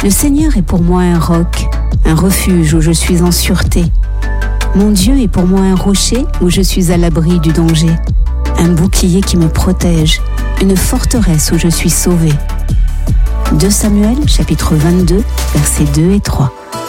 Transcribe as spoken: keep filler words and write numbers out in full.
Le Seigneur est pour moi un roc, un refuge où je suis en sûreté. Mon Dieu est pour moi un rocher où je suis à l'abri du danger, un bouclier qui me protège, une forteresse où je suis sauvé. deux Samuel, chapitre vingt-deux, versets deux et trois.